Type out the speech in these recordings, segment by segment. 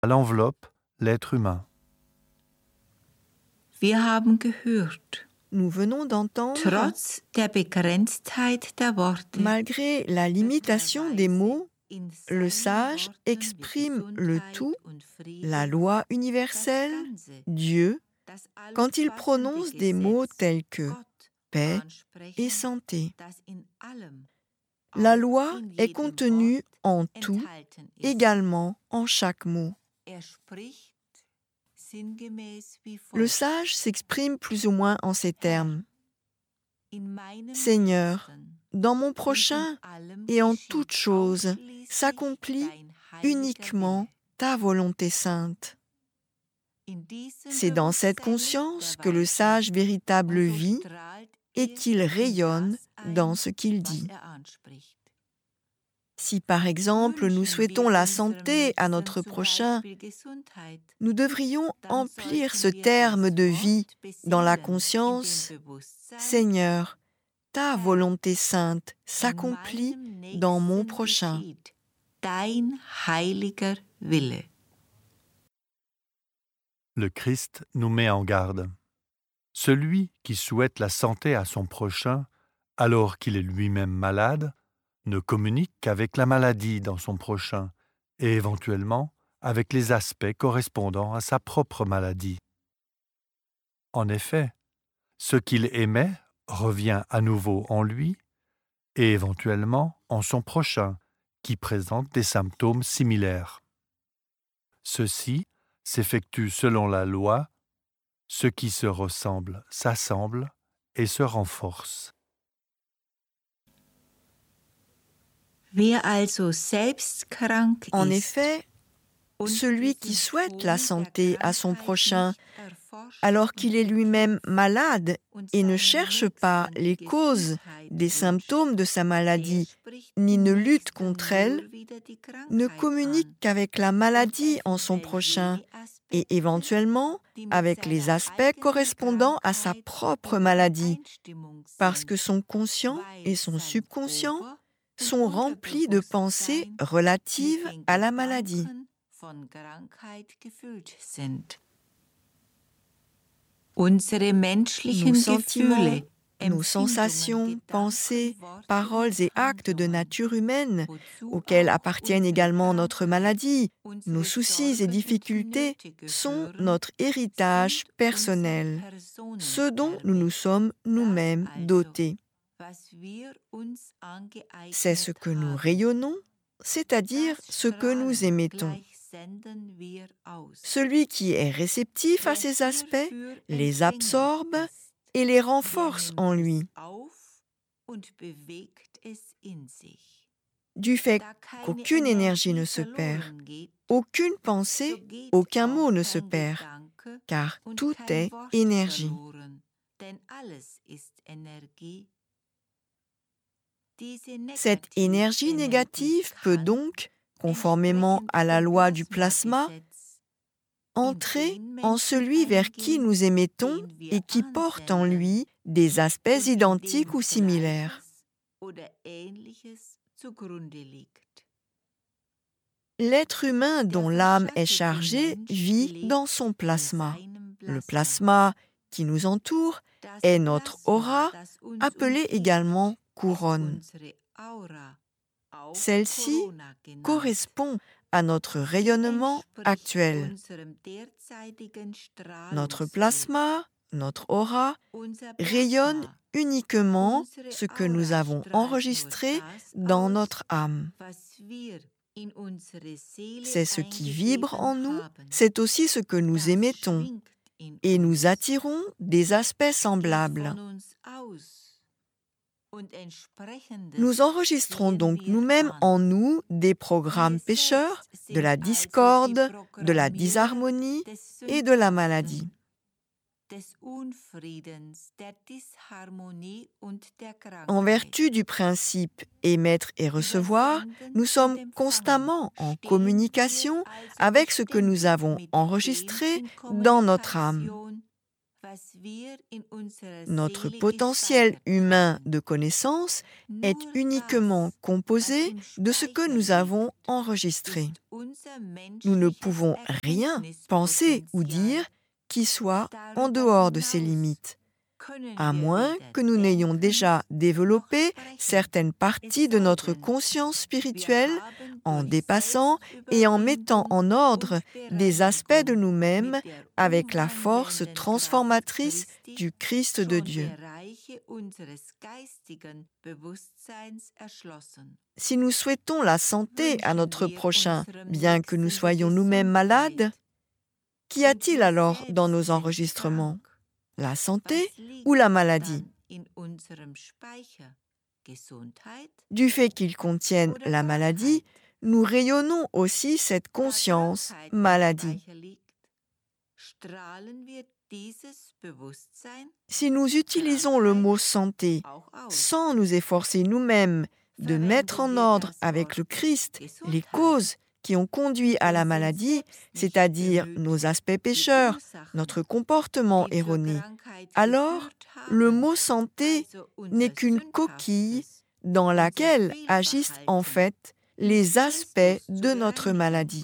l'enveloppe l'être humain. Wir haben gehört, Nous venons d'entendre, trotz der Begrenztheit der Worte, malgré la limitation des mots, le sage exprime le tout, la loi universelle, Dieu, quand il prononce des mots tels que paix et santé. La loi est contenue en tout, également en chaque mot. Le sage s'exprime plus ou moins en ces termes. Seigneur, dans mon prochain et en toute chose s'accomplit uniquement ta volonté sainte. C'est dans cette conscience que le sage véritable vit et qu'il rayonne dans ce qu'il dit. Si par exemple nous souhaitons la santé à notre prochain, nous devrions emplir ce terme de vie dans la conscience « Seigneur, ta volonté sainte s'accomplit dans mon prochain. » Dein heiliger Wille. Le Christ nous met en garde. Celui qui souhaite la santé à son prochain, alors qu'il est lui-même malade, ne communique qu'avec la maladie dans son prochain et éventuellement avec les aspects correspondant à sa propre maladie. En effet, ce qu'il émet revient à nouveau en lui et éventuellement en son prochain qui présente des symptômes similaires. Ceci s'effectue selon la loi, ce qui se ressemble s'assemble et se renforce. Wer also selbst krank En ist, effet, celui qui souhaite la santé à son prochain, alors qu'il est lui-même malade et ne cherche pas les causes des symptômes de sa maladie, ni ne lutte contre elle, ne communique qu'avec la maladie en son prochain et éventuellement avec les aspects correspondant à sa propre maladie, parce que son conscient et son subconscient sont remplis de pensées relatives à la maladie. Unsere menschlichen Nos sentiments, Gefühle, nos sensations, pensées, paroles et actes de nature humaine, auxquels appartiennent également notre maladie, nos soucis et difficultés, sont notre héritage personnel, ce dont nous nous sommes nous-mêmes dotés. C'est ce que nous rayonnons, c'est-à-dire ce que nous émettons. Celui qui est réceptif à ces aspects les absorbe et les renforce en lui. Du fait qu'aucune énergie ne se perd, aucune pensée, aucun mot ne se perd, car tout est énergie. Cette énergie négative peut donc, conformément à la loi du plasma, entrer en celui vers qui nous émettons et qui porte en lui des aspects identiques ou similaires. L'être humain dont l'âme est chargée vit dans son plasma. Le plasma qui nous entoure est notre aura, appelée également couronne. Celle-ci correspond à notre rayonnement actuel. Notre plasma, notre aura, rayonne uniquement ce que nous avons enregistré dans notre âme. C'est ce qui vibre en nous, c'est aussi ce que nous émettons, et nous attirons des aspects semblables. Nous enregistrons donc nous-mêmes en nous des programmes pécheurs, de la discorde, de la disharmonie et de la maladie. En vertu du principe émettre et recevoir, nous sommes constamment en communication avec ce que nous avons enregistré dans notre âme. Notre potentiel humain de connaissance est uniquement composé de ce que nous avons enregistré. Nous ne pouvons rien penser ou dire qui soit en dehors de ces limites, à moins que nous n'ayons déjà développé certaines parties de notre conscience spirituelle en dépassant et en mettant en ordre des aspects de nous-mêmes avec la force transformatrice du Christ de Dieu. Si nous souhaitons la santé à notre prochain, bien que nous soyons nous-mêmes malades, qu'y a-t-il alors dans nos enregistrements ? La santé ou la maladie? Du fait qu'ils contiennent la maladie, nous rayonnons aussi cette conscience maladie. Si nous utilisons le mot santé sans nous efforcer nous-mêmes de mettre en ordre avec le Christ les causes qui ont conduit à la maladie, c'est-à-dire nos aspects pécheurs, notre comportement erroné, alors le mot santé n'est qu'une coquille dans laquelle agissent en fait les aspects de notre maladie.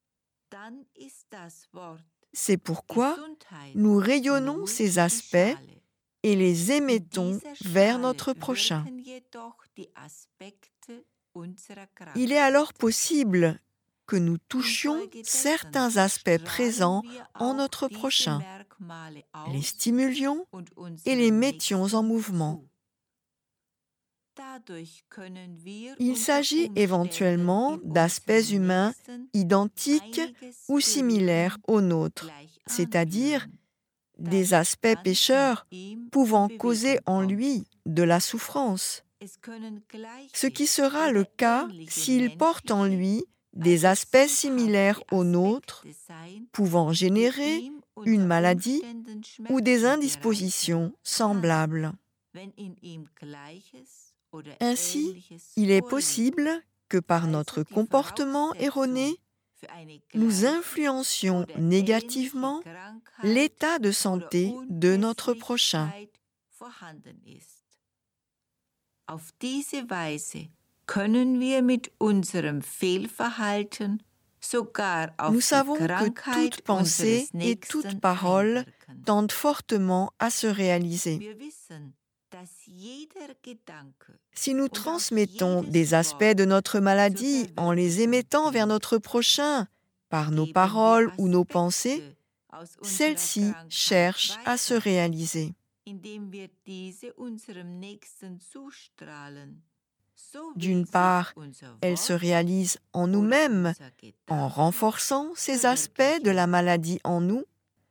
C'est pourquoi nous rayonnons ces aspects et les émettons vers notre prochain. Il est alors possible que nous touchions certains aspects présents en notre prochain, les stimulions et les mettions en mouvement. Il s'agit éventuellement d'aspects humains identiques ou similaires aux nôtres, c'est-à-dire des aspects pécheurs pouvant causer en lui de la souffrance, ce qui sera le cas s'il porte en lui des aspects similaires aux nôtres, pouvant générer une maladie ou des indispositions semblables. Ainsi, il est possible que par notre comportement erroné, nous influencions négativement l'état de santé de notre prochain. Nous savons que toute pensée et toute parole tendent fortement à se réaliser. Si nous transmettons des aspects de notre maladie en les émettant vers notre prochain, par nos paroles ou nos pensées, celles-ci cherchent à se réaliser. D'une part, elles se réalisent en nous-mêmes, en renforçant ces aspects de la maladie en nous.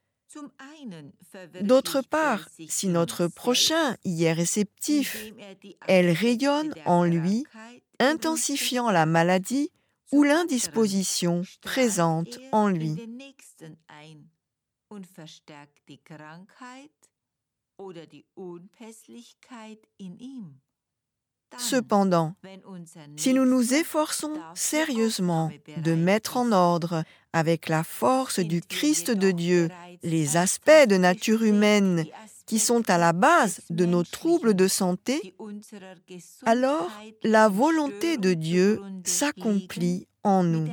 D'autre part, si notre prochain y est réceptif, elles rayonnent en lui, intensifiant la maladie ou l'indisposition présente en lui. Cependant, si nous nous efforçons sérieusement de mettre en ordre avec la force du Christ de Dieu les aspects de nature humaine qui sont à la base de nos troubles de santé, alors la volonté de Dieu s'accomplit en nous.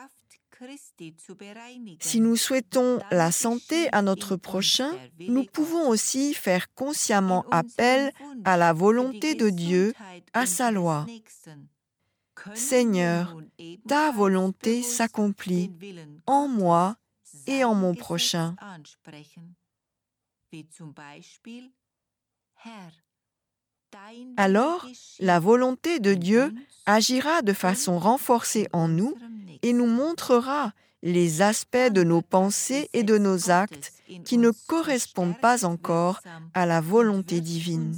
Si nous souhaitons la santé à notre prochain, nous pouvons aussi faire consciemment appel à la volonté de Dieu, à sa loi. Seigneur, ta volonté s'accomplit en moi et en mon prochain. Alors, la volonté de Dieu agira de façon renforcée en nous et nous montrera les aspects de nos pensées et de nos actes qui ne correspondent pas encore à la volonté divine.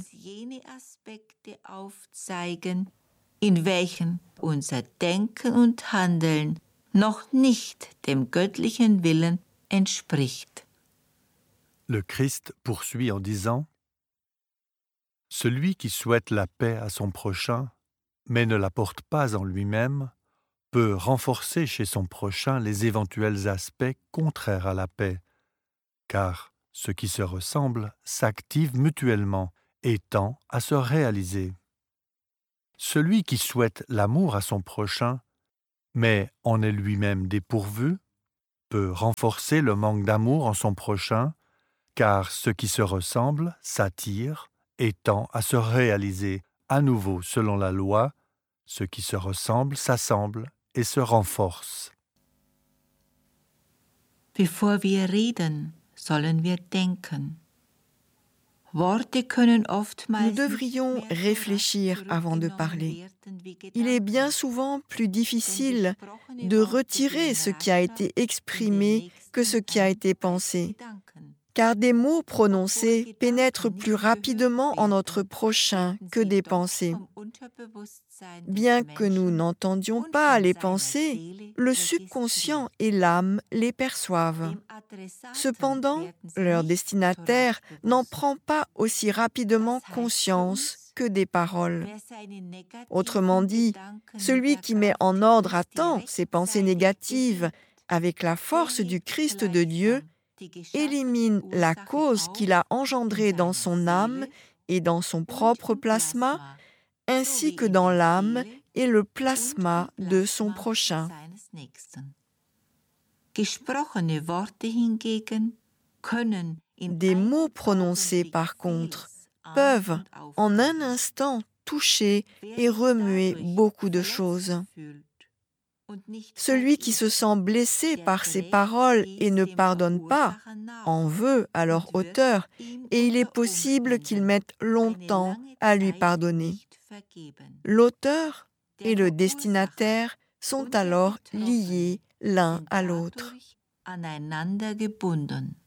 In welchen unser Denken und Handeln noch nicht dem göttlichen Willen entspricht. Le Christ poursuit en disant : « Celui qui souhaite la paix à son prochain, mais ne la porte pas en lui-même, peut renforcer chez son prochain les éventuels aspects contraires à la paix, car ceux qui se ressemblent s'activent mutuellement et tendent à se réaliser. Celui qui souhaite l'amour à son prochain, mais en est lui-même dépourvu, peut renforcer le manque d'amour en son prochain, car ceux qui se ressemblent s'attirent et tendent à se réaliser à nouveau selon la loi, ceux qui se ressemblent s'assemblent et se renforcent. Bevor wir reden, sollen wir denken. Worte können oftmals Nous devrions réfléchir avant de parler. Il est bien souvent plus difficile de retirer ce qui a été exprimé que ce qui a été pensé, car des mots prononcés pénètrent plus rapidement en notre prochain que des pensées. Bien que nous n'entendions pas les pensées, le subconscient et l'âme les perçoivent. Cependant, leur destinataire n'en prend pas aussi rapidement conscience que des paroles. Autrement dit, celui qui met en ordre à temps ses pensées négatives avec la force du Christ de Dieu élimine la cause qu'il a engendrée dans son âme et dans son propre plasma, ainsi que dans l'âme et le plasma de son prochain. Des mots prononcés, par contre, peuvent en un instant toucher et remuer beaucoup de choses. Celui qui se sent blessé par ces paroles et ne pardonne pas en veut à leur auteur, et il est possible qu'il mette longtemps à lui pardonner. L'auteur et le destinataire sont alors liés l'un à l'autre.